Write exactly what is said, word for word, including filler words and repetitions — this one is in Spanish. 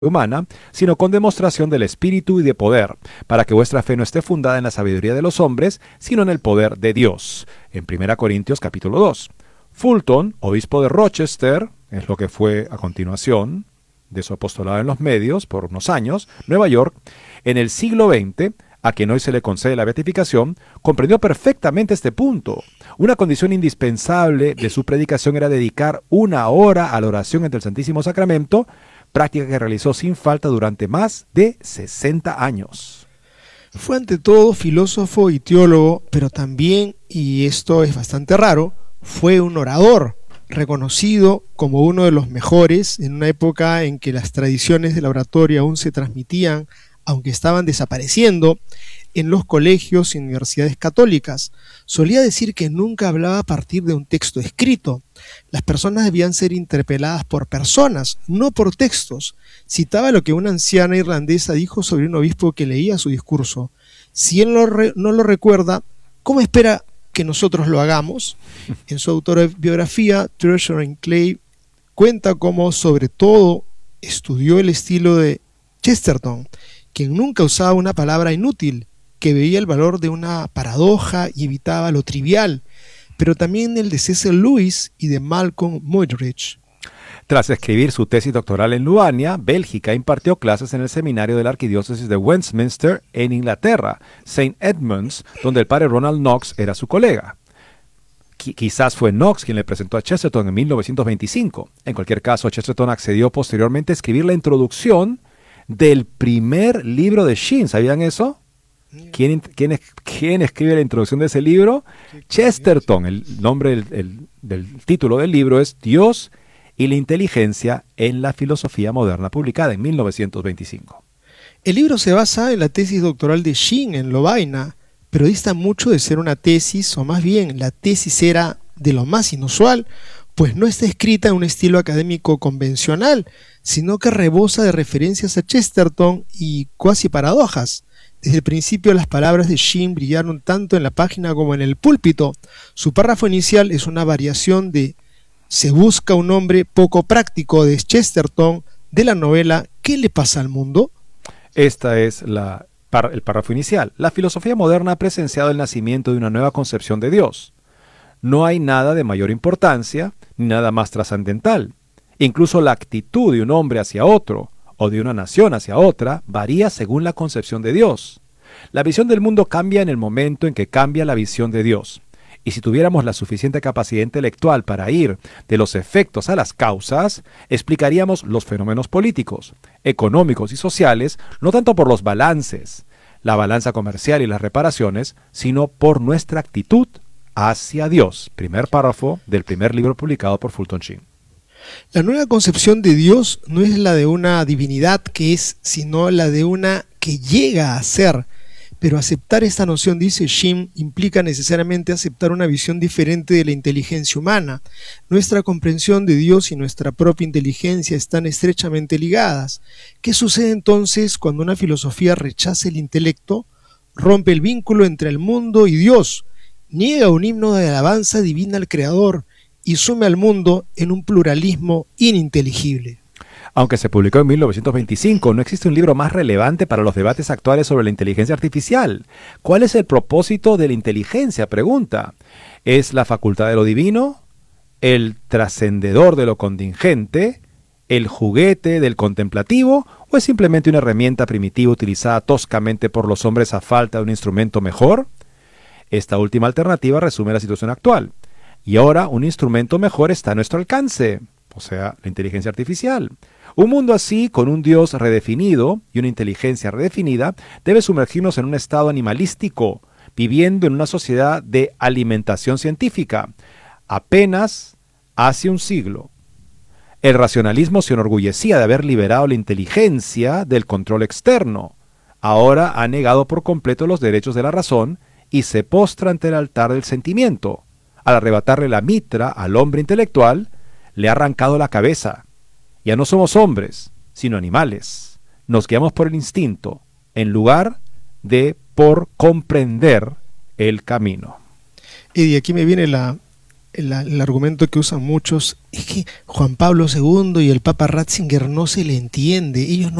humana, sino con demostración del Espíritu y de poder, para que vuestra fe no esté fundada en la sabiduría de los hombres, sino en el poder de Dios. En primera Corintios capítulo dos. Fulton, obispo de Rochester, es lo que fue a continuación de su apostolado en los medios por unos años, Nueva York, en el siglo veinte, a quien hoy se le concede la beatificación, comprendió perfectamente este punto. Una condición indispensable de su predicación era dedicar una hora a la oración ante el Santísimo Sacramento, práctica que realizó sin falta durante más de sesenta años. Fue ante todo filósofo y teólogo, pero también, y esto es bastante raro, fue un orador, reconocido como uno de los mejores en una época en que las tradiciones de la oratoria aún se transmitían, aunque estaban desapareciendo, en los colegios y universidades católicas. Solía decir que nunca hablaba a partir de un texto escrito. Las personas debían ser interpeladas por personas, no por textos. Citaba lo que una anciana irlandesa dijo sobre un obispo que leía su discurso. Si él no, re, no lo recuerda, ¿cómo espera que nosotros lo hagamos? En su autobiografía, Treasuring Clay cuenta cómo sobre todo estudió el estilo de Chesterton, quien nunca usaba una palabra inútil, que veía el valor de una paradoja y evitaba lo trivial, pero también el de C S Lewis y de Malcolm Muggeridge. Tras escribir su tesis doctoral en Luania, Bélgica, impartió clases en el seminario de la Arquidiócesis de Westminster en Inglaterra, Saint Edmunds, donde el padre Ronald Knox era su colega. Qu- quizás fue Knox quien le presentó a Chesterton en mil novecientos veinticinco. En cualquier caso, Chesterton accedió posteriormente a escribir la introducción del primer libro de Sheen. ¿Sabían eso? ¿Quién, quién, ¿Quién escribe la introducción de ese libro? Chesterton. El nombre del, el, del título del libro es Dios y la inteligencia en la filosofía moderna, publicada en mil novecientos veinticinco. El libro se basa en la tesis doctoral de Sheen en Lovaina, pero dista mucho de ser una tesis, o más bien la tesis era de lo más inusual, pues no está escrita en un estilo académico convencional, sino que rebosa de referencias a Chesterton y cuasi paradojas. Desde el principio las palabras de Sheen brillaron tanto en la página como en el púlpito. Su párrafo inicial es una variación de "Se busca un hombre poco práctico" de Chesterton, de la novela ¿Qué le pasa al mundo? Esta es la, par, el párrafo inicial. La filosofía moderna ha presenciado el nacimiento de una nueva concepción de Dios. No hay nada de mayor importancia, ni nada más trascendental. Incluso la actitud de un hombre hacia otro, o de una nación hacia otra, varía según la concepción de Dios. La visión del mundo cambia en el momento en que cambia la visión de Dios. Y si tuviéramos la suficiente capacidad intelectual para ir de los efectos a las causas, explicaríamos los fenómenos políticos, económicos y sociales, no tanto por los balances, la balanza comercial y las reparaciones, sino por nuestra actitud hacia Dios. Primer párrafo del primer libro publicado por Fulton Sheen. La nueva concepción de Dios no es la de una divinidad que es, sino la de una que llega a ser. Pero aceptar esta noción, dice Sheen, implica necesariamente aceptar una visión diferente de la inteligencia humana. Nuestra comprensión de Dios y nuestra propia inteligencia están estrechamente ligadas. ¿Qué sucede entonces cuando una filosofía rechaza el intelecto, rompe el vínculo entre el mundo y Dios, niega un himno de alabanza divina al Creador y sume al mundo en un pluralismo ininteligible? Aunque se publicó en mil novecientos veinticinco, no existe un libro más relevante para los debates actuales sobre la inteligencia artificial. ¿Cuál es el propósito de la inteligencia? Pregunta. ¿Es la facultad de lo divino? ¿El trascendedor de lo contingente? ¿El juguete del contemplativo? ¿O es simplemente una herramienta primitiva utilizada toscamente por los hombres a falta de un instrumento mejor? Esta última alternativa resume la situación actual. Y ahora un instrumento mejor está a nuestro alcance, o sea, la inteligencia artificial. Un mundo así, con un Dios redefinido y una inteligencia redefinida, debe sumergirnos en un estado animalístico, viviendo en una sociedad de alimentación científica. Apenas hace un siglo, el racionalismo se enorgullecía de haber liberado la inteligencia del control externo. Ahora ha negado por completo los derechos de la razón y se postra ante el altar del sentimiento. Al arrebatarle la mitra al hombre intelectual, le ha arrancado la cabeza. Ya no somos hombres, sino animales. Nos guiamos por el instinto, en lugar de por comprender el camino. Y de aquí me viene la el, el argumento que usan muchos es que Juan Pablo segundo y el Papa Ratzinger no se le entiende, ellos no